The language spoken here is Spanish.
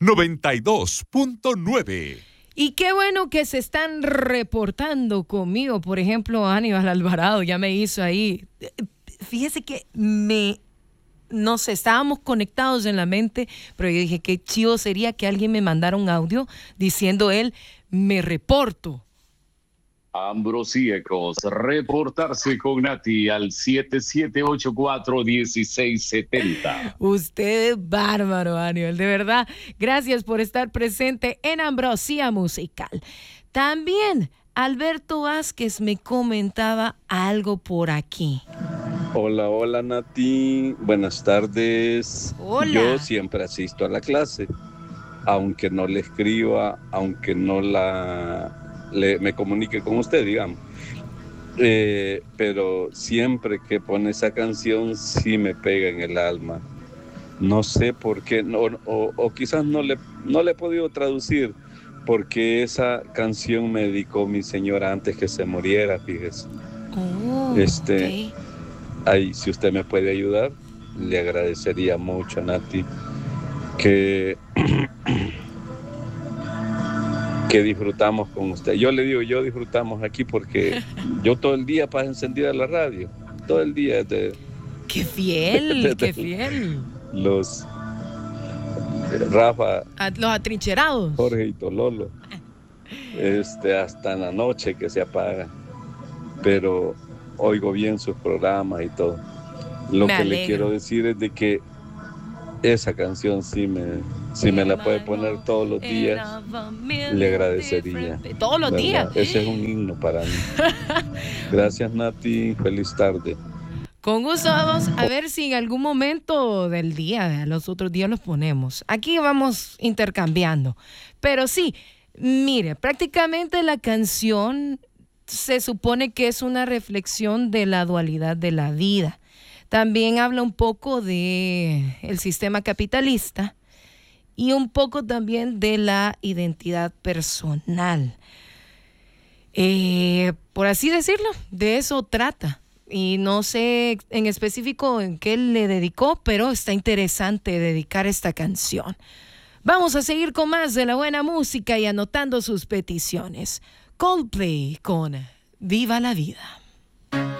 92.9. Y qué bueno que se están reportando conmigo. Por ejemplo, Aníbal Alvarado ya me hizo ahí. Fíjese que no sé, estábamos conectados en la mente, pero yo dije, qué chido sería que alguien me mandara un audio diciendo él, me reporto. Ambrosíacos, reportarse con Nati al 7784-1670. Usted es bárbaro, Aníbal, de verdad. Gracias por estar presente en Ambrosía Musical. También Alberto Vázquez me comentaba algo por aquí. Hola Nati, buenas tardes. Hola. Yo siempre asisto a la clase, aunque no le escriba, aunque no me comunique con usted, digamos. Pero siempre que pone esa canción sí me pega en el alma. No sé por qué, o quizás no le he podido traducir, porque esa canción me dedicó mi señora antes que se muriera, fíjese. Okay. Ahí, si usted me puede ayudar, le agradecería mucho, Nati, que disfrutamos con usted. Yo le digo, yo disfrutamos aquí porque yo todo el día paso encendida la radio, todo el día. ¡Qué fiel! ¡Qué fiel! Los Rafa, los atrincherados, Jorge y Tololo, hasta en la noche que se apaga, pero oigo bien sus programas y todo. Lo que le quiero decir es de que esa canción si me la puede poner todos los días, le agradecería. Todos los días. Ese es un himno para mí. Gracias, Nati. Feliz tarde. Con gusto, vamos a ver si en algún momento del día, los otros días los ponemos. Aquí vamos intercambiando. Pero sí, mire, prácticamente la canción se supone que es una reflexión de la dualidad de la vida. También habla un poco de el sistema capitalista y un poco también de la identidad personal. Por así decirlo, de eso trata. Y no sé en específico en qué le dedicó, pero está interesante dedicar esta canción. Vamos a seguir con más de la buena música y anotando sus peticiones. Coldplay con Viva la Vida.